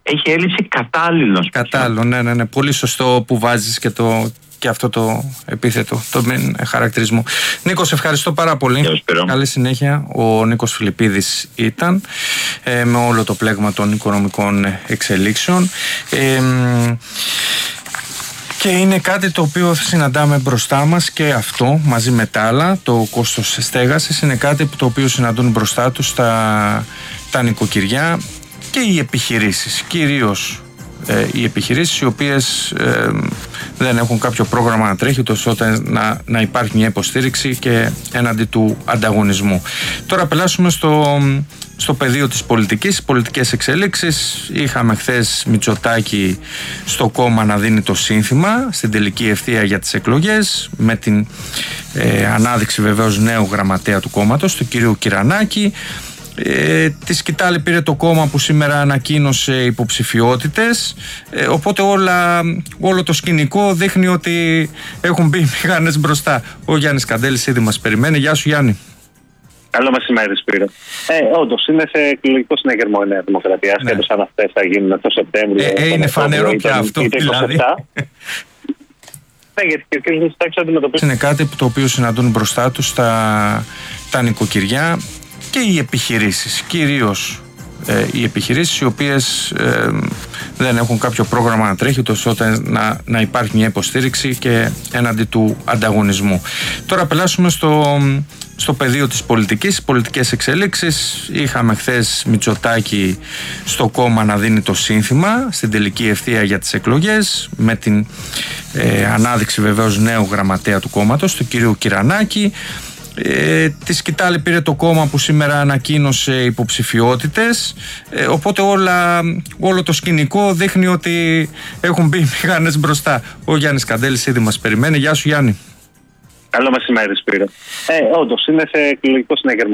έχει έλλειψη κατάλληλων. Κατάλληλο, ναι. Πολύ σωστό που βάζεις και αυτό το επίθετο, το χαρακτηρισμό. Νίκο, σε ευχαριστώ πάρα πολύ. Καλή συνέχεια. Ο Νίκος Φιλιππίδης ήταν με όλο το πλέγμα των οικονομικών εξελίξεων. Και είναι κάτι το οποίο συναντάμε μπροστά μας και αυτό μαζί με τα άλλα, το κόστος στέγασης, είναι κάτι το οποίο συναντούν μπροστά τους τα νοικοκυριά και οι επιχειρήσεις, κυρίως οι επιχειρήσεις οι οποίες δεν έχουν κάποιο πρόγραμμα να τρέχει ώστε να υπάρχει μια υποστήριξη και έναντι του ανταγωνισμού. Τώρα περάσουμε στο πεδίο της πολιτικές εξέλιξεις. Είχαμε χθες Μητσοτάκη στο κόμμα να δίνει το σύνθημα στην τελική ευθεία για τις εκλογές, με την ανάδειξη βεβαίως νέου γραμματέα του κόμματος, του κυρίου Κυρανάκη. Τη σκητάλη πήρε το κόμμα που σήμερα ανακοίνωσε υποψηφιότητες, οπότε όλο το σκηνικό δείχνει ότι έχουν μπει μηχανές μπροστά. Ο Γιάννης Καντέλης ήδη μας περιμένει. Γεια σου, Γιάννη. Καλό μεσημέρι, Σπύρο. Όντως, είναι σε εκλογικό συναγερμό η Νέα Δημοκρατία. Ναι. Σκέτος αν αυτές θα γίνουν το Σεπτέμβριο. Είναι φανερό πια αυτό, δηλαδή. Ναι, γιατί και ο κ. Μητσοτάκης αντιμετωπίζει. Είναι κάτι το οποίο συναντούν μπροστά τους τα νοικοκυριά και οι επιχειρήσεις, κυρίως οι επιχειρήσεις οι οποίες δεν έχουν κάποιο πρόγραμμα να τρέχει ώστε να υπάρχει μια υποστήριξη και έναντι του ανταγωνισμού. Τώρα περάσουμε στο πεδίο της πολιτικές εξέλιξεις. Είχαμε χθες Μητσοτάκη στο κόμμα να δίνει το σύνθημα στην τελική ευθεία για τις εκλογές, με την ανάδειξη βεβαίως νέου γραμματέα του κόμματος, του κυρίου Κυρανάκη. Τη σκητάλη πήρε το κόμμα που σήμερα ανακοίνωσε υποψηφιότητες, οπότε όλο το σκηνικό δείχνει ότι έχουν μπει μηχανές μπροστά. Ο Γιάννης Καντέλης ήδη μας περιμένει. Γεια σου, Γιάννη. Καλό μεσημέρι, Σπύρο. Όντως, είναι σε εκλογικό συναγερμό